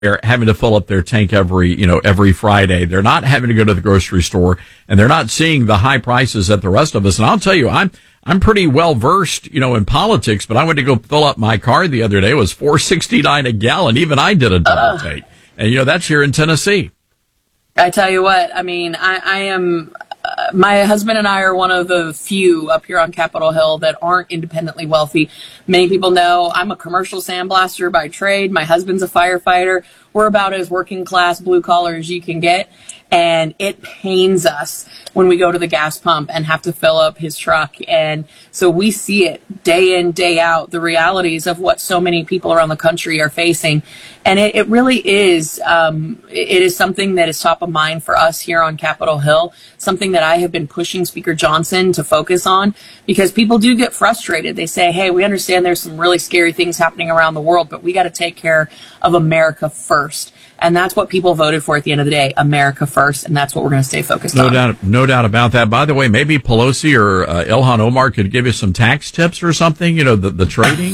They're having to fill up their tank every Friday. They're not having to go to the grocery store, and they're not seeing the high prices that the rest of us. And I'll tell you, I'm pretty well versed, in politics, but I went to go fill up my car the other day. It was $4.69 a gallon. Even I did a double take. And, that's here in Tennessee. I tell you what, I mean, I am, my husband and I are one of the few up here on Capitol Hill that aren't independently wealthy. Many people know I'm a commercial sandblaster by trade. My husband's a firefighter. We're about as working class blue collar as you can get. And it pains us when we go to the gas pump and have to fill up his truck. And so we see it day in, day out, the realities of what so many people around the country are facing. And it really is, it is something that is top of mind for us here on Capitol Hill, something that I have been pushing Speaker Johnson to focus on, because people do get frustrated. They say, hey, we understand there's some really scary things happening around the world, but we got to take care of America first. And that's what people voted for at the end of the day, America first, and that's what we're going to stay focused on. No doubt about that. By the way, maybe Pelosi or Ilhan Omar could give you some tax tips or something, the trading.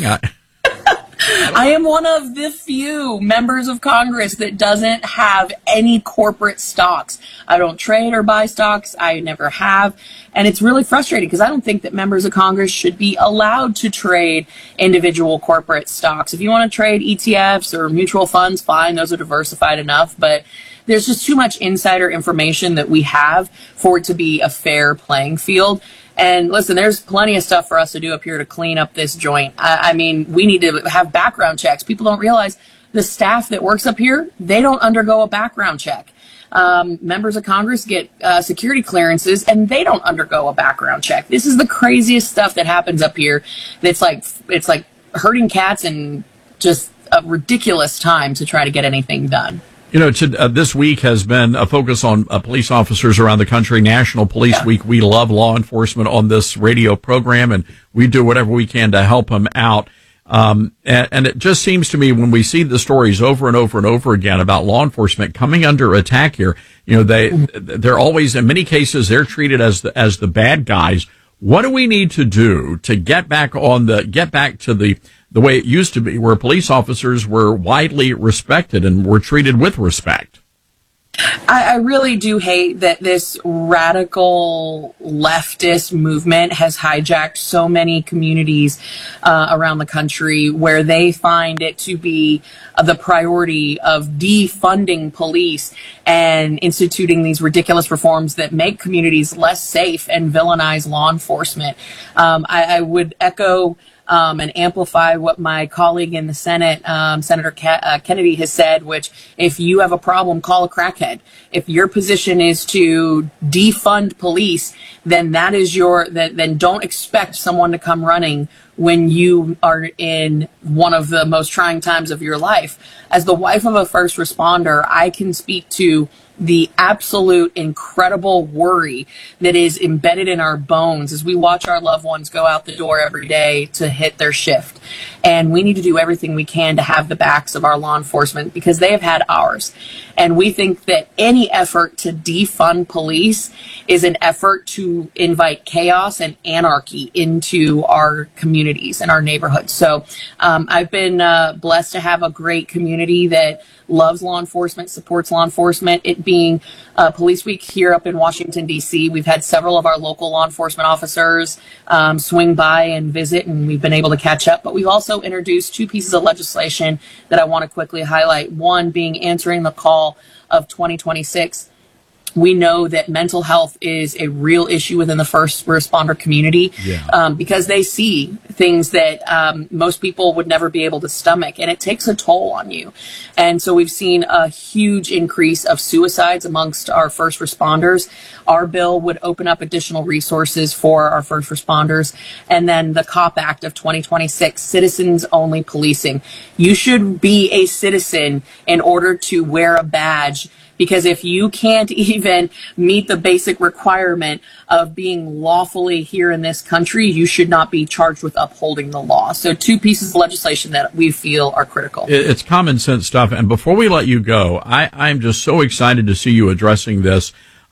I am one of the few members of Congress that doesn't have any corporate stocks. I don't trade or buy stocks. I never have. And it's really frustrating because I don't think that members of Congress should be allowed to trade individual corporate stocks. If you want to trade ETFs or mutual funds, fine. Those are diversified enough. But there's just too much insider information that we have for it to be a fair playing field. And listen, there's plenty of stuff for us to do up here to clean up this joint. I mean, we need to have background checks. People don't realize the staff that works up here, they don't undergo a background check. Members of Congress get security clearances and they don't undergo a background check. This is the craziest stuff that happens up here. It's like herding cats and just a ridiculous time to try to get anything done. This week has been a focus on police officers around the country, National Police Week. We love law enforcement on this radio program, and we do whatever we can to help them out. And it just seems to me when we see the stories over and over and over again about law enforcement coming under attack here, they're always, in many cases, they're treated as the bad guys. What do we need to do to get back to the way it used to be, where police officers were widely respected and were treated with respect? I really do hate that this radical leftist movement has hijacked so many communities around the country, where they find it to be the priority of defunding police and instituting these ridiculous reforms that make communities less safe and villainize law enforcement. I would echo and amplify what my colleague in the Senate, Senator Kennedy, has said, which if you have a problem, call a crackhead. If your position is to defund police, then that is then don't expect someone to come running when you are in one of the most trying times of your life. As the wife of a first responder, I can speak to the absolute incredible worry that is embedded in our bones as we watch our loved ones go out the door every day to hit their shift. And we need to do everything we can to have the backs of our law enforcement, because they have had ours. And we think that any effort to defund police is an effort to invite chaos and anarchy into our communities and our neighborhoods. So I've been blessed to have a great community that loves law enforcement, supports law enforcement. It being Police Week here up in Washington, D.C., we've had several of our local law enforcement officers swing by and visit, and we've been able to catch up. But we've also introduced two pieces of legislation that I want to quickly highlight. One being answering the call of 2026. We know that mental health is a real issue within the first responder community, because they see things that most people would never be able to stomach, and it takes a toll on you. And so we've seen a huge increase of suicides amongst our first responders. Our bill would open up additional resources for our first responders. And then the COP Act of 2026, citizens-only policing. You should be a citizen in order to wear a badge, because if you can't even meet the basic requirement of being lawfully here in this country, you should not be charged with upholding the law. So two pieces of legislation that we feel are critical. It's common sense stuff. And before we let you go, I'm just so excited to see you addressing this.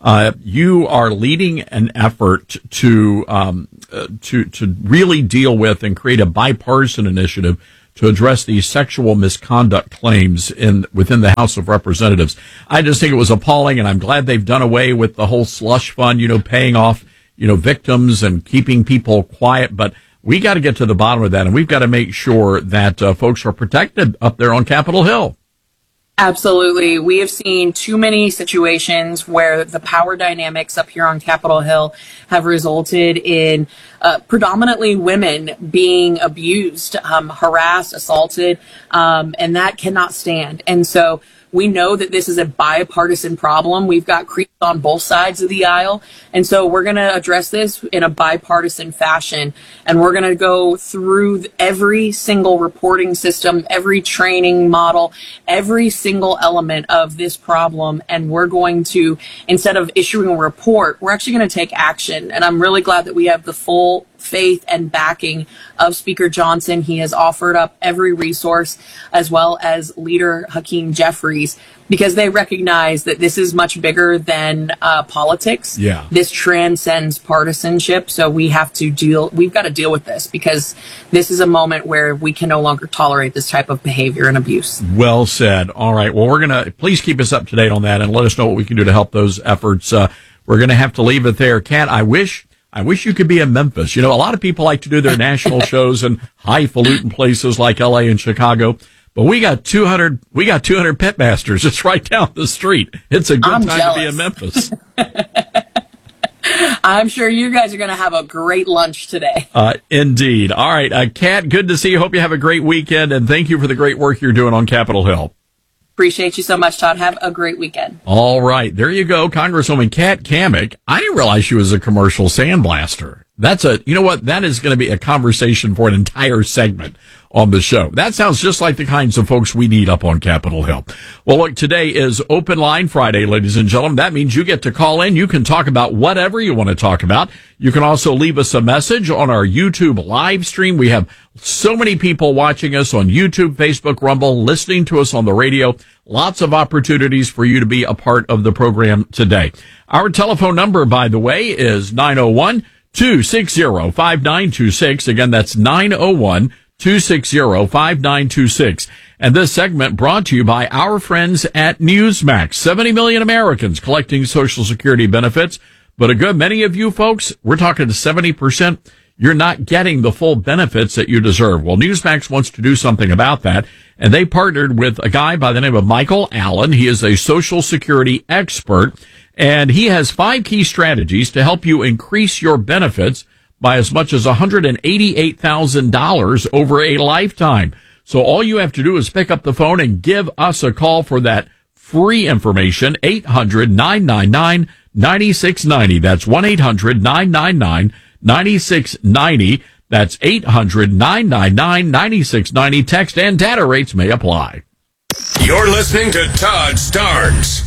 You are leading an effort to really deal with and create a bipartisan initiative to address these sexual misconduct claims within the House of Representatives. I just think it was appalling, and I'm glad they've done away with the whole slush fund, paying off, victims and keeping people quiet. But we got to get to the bottom of that, and we've got to make sure that folks are protected up there on Capitol Hill. Absolutely. We have seen too many situations where the power dynamics up here on Capitol Hill have resulted in predominantly women being abused, harassed, assaulted, and that cannot stand. And so we know that this is a bipartisan problem. We've got creeps on both sides of the aisle. And so we're going to address this in a bipartisan fashion. And we're going to go through every single reporting system, every training model, every single element of this problem. And we're going to, instead of issuing a report, we're actually going to take action. And I'm really glad that we have the full faith and backing of Speaker Johnson. He has offered up every resource, as well as Leader Hakeem Jeffries, because they recognize that this is much bigger than politics. Yeah. This transcends partisanship. So we've got to deal with this, because this is a moment where we can no longer tolerate this type of behavior and abuse. Well said. All right. Well, please keep us up to date on that and let us know what we can do to help those efforts. We're going to have to leave it there. Kat, I wish you could be in Memphis. A lot of people like to do their national shows in highfalutin places like LA and Chicago, but we got 200 pitmasters just right down the street. It's a good time to be in Memphis. I'm sure you guys are going to have a great lunch today. Indeed. All right. Kat, good to see you. Hope you have a great weekend, and thank you for the great work you're doing on Capitol Hill. Appreciate you so much, Todd. Have a great weekend. All right. There you go. Congresswoman Kat Cammack. I didn't realize she was a commercial sandblaster. That is going to be a conversation for an entire segment on the show. That sounds just like the kinds of folks we need up on Capitol Hill. Well, look, today is Open Line Friday, ladies and gentlemen. That means you get to call in. You can talk about whatever you want to talk about. You can also leave us a message on our YouTube live stream. We have so many people watching us on YouTube, Facebook, Rumble, listening to us on the radio. Lots of opportunities for you to be a part of the program today. Our telephone number, by the way, is 901-260-5926. Again, that's 901-260-5926. And this segment brought to you by our friends at Newsmax. 70 million Americans collecting Social Security benefits, but a good many of you folks, we're talking to 70%, you're not getting the full benefits that you deserve. Well, Newsmax wants to do something about that, and they partnered with a guy by the name of Michael Allen. He is a Social Security expert, and he has 5 key strategies to help you increase your benefits by as much as $188,000 over a lifetime. So all you have to do is pick up the phone and give us a call for that free information, 800-999-9690. That's 1-800-999-9690. That's 800-999-9690. Text and data rates may apply. You're listening to Todd Starnes.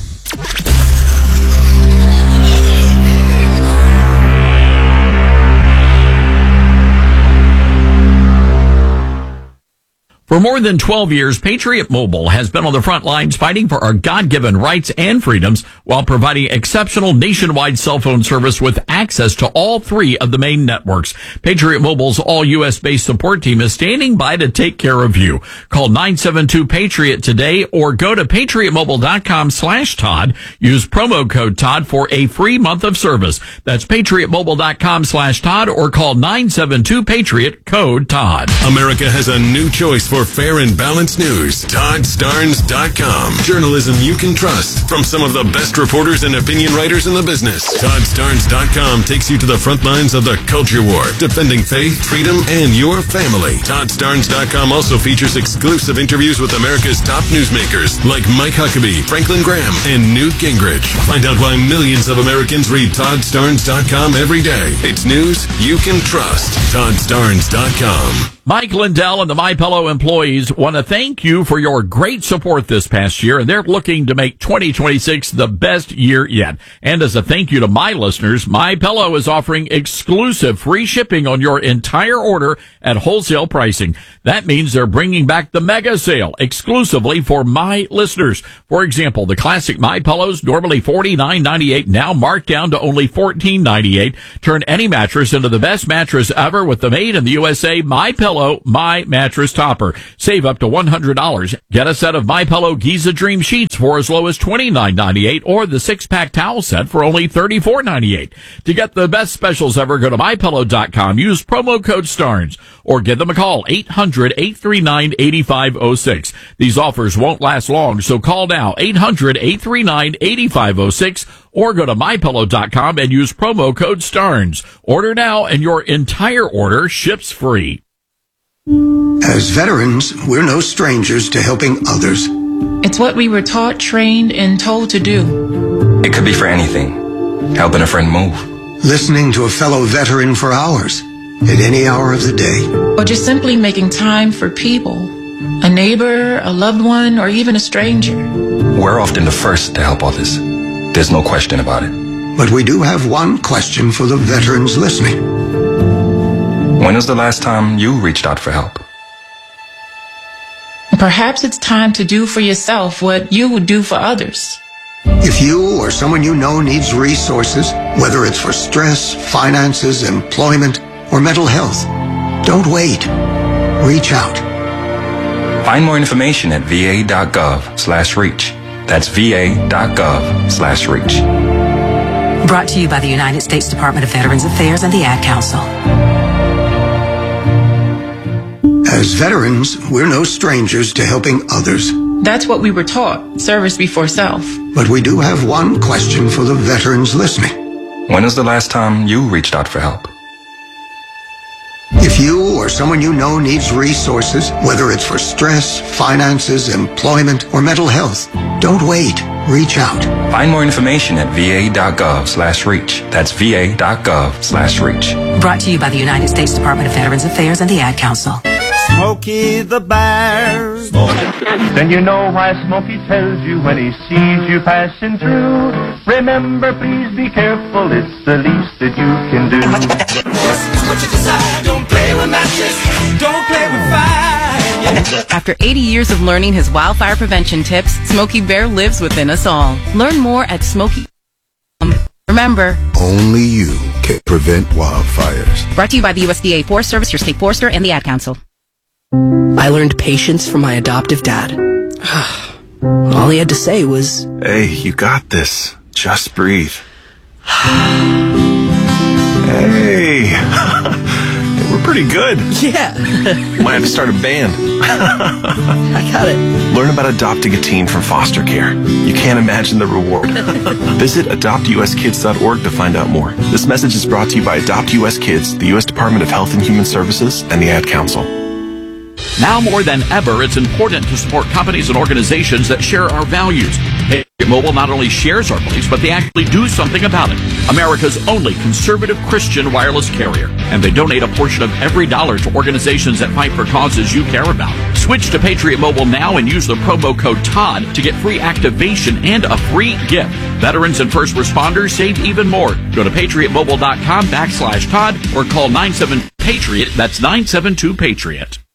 For more than 12 years, Patriot Mobile has been on the front lines fighting for our God-given rights and freedoms while providing exceptional nationwide cell phone service with access to all 3 of the main networks. Patriot Mobile's all-U.S.-based support team is standing by to take care of you. Call 972-PATRIOT today or go to patriotmobile.com/Todd. Use promo code Todd for a free month of service. That's patriotmobile.com/Todd or call 972-PATRIOT, code Todd. America has a new choice for fair and balanced news. ToddStarnes.com. Journalism you can trust from some of the best reporters and opinion writers in the business. ToddStarnes.com takes you to the front lines of the culture war, defending faith, freedom, and your family. ToddStarnes.com also features exclusive interviews with America's top newsmakers like Mike Huckabee, Franklin Graham, and Newt Gingrich. Find out why millions of Americans read ToddStarnes.com every day. It's news you can trust. ToddStarnes.com. Mike Lindell and the MyPillow employees want to thank you for your great support this past year, and they're looking to make 2026 the best year yet. And as a thank you to my listeners, MyPillow is offering exclusive free shipping on your entire order at wholesale pricing. That means they're bringing back the mega sale exclusively for my listeners. For example, the classic MyPillows, normally $49.98, now marked down to only $14.98. Turn any mattress into the best mattress ever with the made in the USA MyPillow MyPillow My Mattress Topper. Save up to $100. Get a set of MyPillow Giza Dream Sheets for as low as $29.98 or the 6-pack towel set for only $34.98. To get the best specials ever, go to MyPillow.com. Use promo code STARNS or give them a call, 800-839-8506. These offers won't last long, so call now, 800-839-8506, or go to MyPillow.com and use promo code STARNS. Order now and your entire order ships free. As veterans, we're no strangers to helping others. It's what we were taught, trained, and told to do. It could be for anything. Helping a friend move. Listening to a fellow veteran for hours, at any hour of the day. Or just simply making time for people. A neighbor, a loved one, or even a stranger. We're often the first to help others. There's no question about it. But we do have one question for the veterans listening. When was the last time you reached out for help? Perhaps it's time to do for yourself what you would do for others. If you or someone you know needs resources, whether it's for stress, finances, employment, or mental health, don't wait. Reach out. Find more information at va.gov/reach. That's va.gov/reach. Brought to you by the United States Department of Veterans Affairs and the Ad Council. As veterans, we're no strangers to helping others. That's what we were taught, service before self. But we do have one question for the veterans listening. When was the last time you reached out for help? If you or someone you know needs resources, whether it's for stress, finances, employment, or mental health, don't wait. Reach out. Find more information at va.gov/reach. That's va.gov/reach. Brought to you by the United States Department of Veterans Affairs and the Ad Council. Smokey the Bear. Then you know why Smokey tells you when he sees you passing through. Remember, please be careful, it's the least that you can do. What you decide, don't play with matches, don't play with fire. After 80 years of learning his wildfire prevention tips, Smokey Bear lives within us all. Learn more at Smokey. Remember, only you can prevent wildfires. Brought to you by the USDA Forest Service, your state forester, and the Ad Council. I learned patience from my adoptive dad. All he had to say was, "Hey, you got this. Just breathe." Hey, we're pretty good. Yeah. Might have to start a band. I got it. Learn about adopting a teen from foster care. You can't imagine the reward. Visit adoptuskids.org to find out more. This message is brought to you by Adopt U.S. Kids, the U.S. Department of Health and Human Services, and the Ad Council. Now more than ever, it's important to support companies and organizations that share our values. Patriot Mobile not only shares our beliefs, but they actually do something about it. America's only conservative Christian wireless carrier. And they donate a portion of every dollar to organizations that fight for causes you care about. Switch to Patriot Mobile now and use the promo code TODD to get free activation and a free gift. Veterans and first responders save even more. Go to patriotmobile.com/TODD or call 97-PATRIOT. That's 972-PATRIOT.